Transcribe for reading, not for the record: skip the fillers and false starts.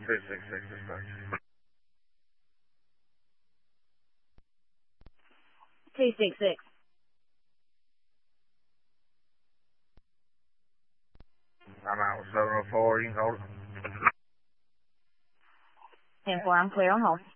266. I'm out 704, you can hold it. 10-4, I'm clear on hold.